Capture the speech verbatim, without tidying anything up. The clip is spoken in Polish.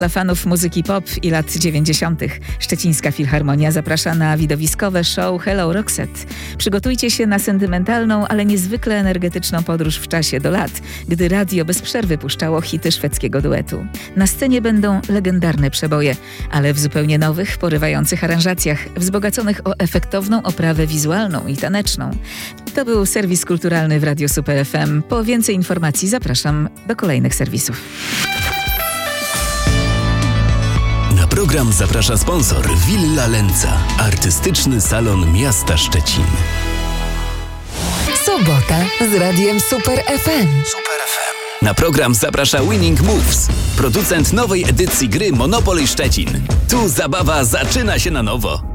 Dla fanów muzyki pop i lat dziewięćdziesiątych Szczecińska Filharmonia zaprasza na widowiskowe show Hello Roxette. Przygotujcie się na sentymentalną, ale niezwykle energetyczną podróż w czasie do lat, gdy radio bez przerwy puszczało hity szwedzkiego duetu. Na scenie będą legendarne przeboje, ale w zupełnie nowych, porywających aranżacjach, wzbogaconych o efektowną oprawę wizualną i taneczną. To był serwis kulturalny w Radiu Super F M. Po więcej informacji zapraszam do kolejnych serwisów. Na program zaprasza sponsor Villa Lenca, artystyczny salon miasta Szczecin. Sobota z Radiem Super F M. Super F M. Na program zaprasza Winning Moves, producent nowej edycji gry Monopoly Szczecin. Tu zabawa zaczyna się na nowo.